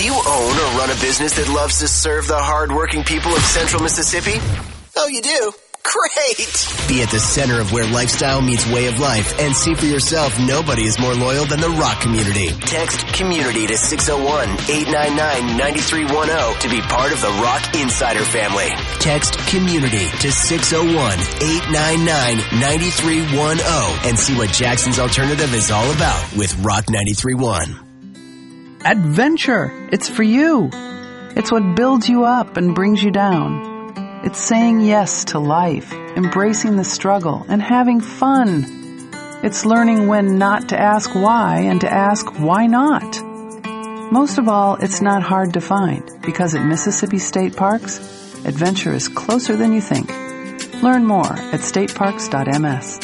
Do you own or run a business that loves to serve the hard-working people of Central Mississippi? Oh, you do? Great! Be at the center of where lifestyle meets way of life and see for yourself nobody is more loyal than the Rock community. Text COMMUNITY to 601-899-9310 to be part of the Rock Insider family. Text COMMUNITY to 601-899-9310 and see what Jackson's Alternative is all about with Rock 93.1. Adventure. It's for you. It's what builds you up and brings you down. It's saying yes to life, embracing the struggle, and having fun. It's learning when not to ask why and to ask why not. Most of all, it's not hard to find, because at Mississippi State Parks, adventure is closer than you think. Learn more at stateparks.ms.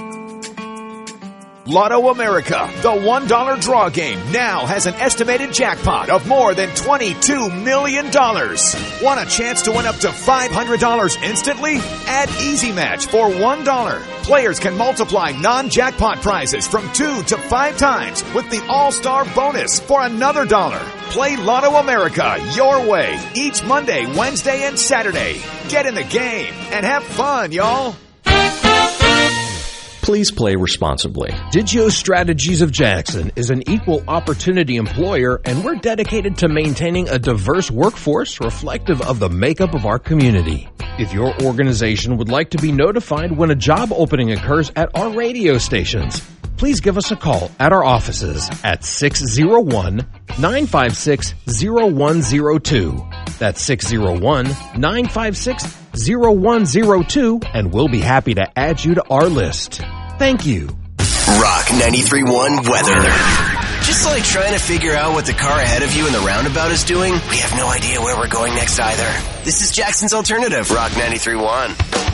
Lotto America, the $1 draw game, now has an estimated jackpot of more than $22 million. Want a chance to win up to $500 instantly? Add Easy Match for $1. Players can multiply non-jackpot prizes from 2 to 5 times with the All-Star bonus for another $1. Play Lotto America your way each Monday, Wednesday, and Saturday. Get in the game and have fun, y'all. Please play responsibly. Digio Strategies of Jackson is an equal opportunity employer, and we're dedicated to maintaining a diverse workforce reflective of the makeup of our community. If your organization would like to be notified when a job opening occurs at our radio stations, please give us a call at our offices at 601-956-0102. That's 601-956-0102, and we'll be happy to add you to our list. Thank you. Rock 93.1 weather. Just like trying to figure out what the car ahead of you in the roundabout is doing, we have no idea where we're going next either. This is Jackson's Alternative, Rock 93.1.